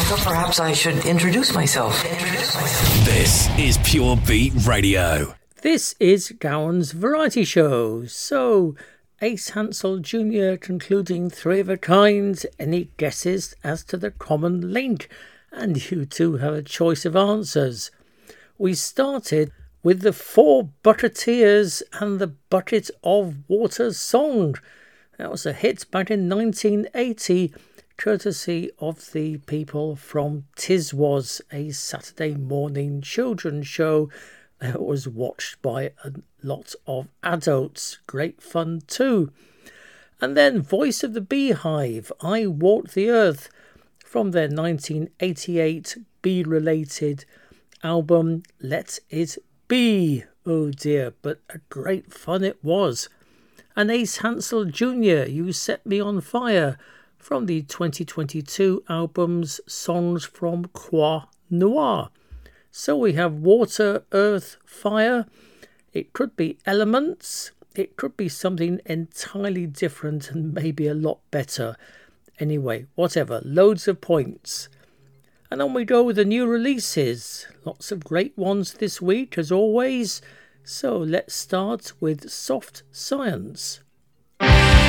So perhaps I should introduce myself. This is Pure Beat Radio. This is Gowan's Variety Show. So, Ace Hansel Jr. concluding Three of a Kind. Any guesses as to the common link? And you too have a choice of answers. We started with the Four Bucketeers and the Bucket of Water song. That was a hit back in 1980, courtesy of the people from Tiswas, a Saturday morning children's show that was watched by a lot of adults. Great fun too. And then Voice of the Beehive, I Walk the Earth, from their 1988 Bee-related album Let It Be. Oh dear, but a great fun it was. And Ace Hansel Jr., You Set Me on Fire, from the 2022 album's Songs from Croix Noire. So we have water, earth, fire. It could be elements. It could be something entirely different and maybe a lot better. Anyway, whatever, loads of points. And on we go with the new releases. Lots of great ones this week, as always. So let's start with Soft Science.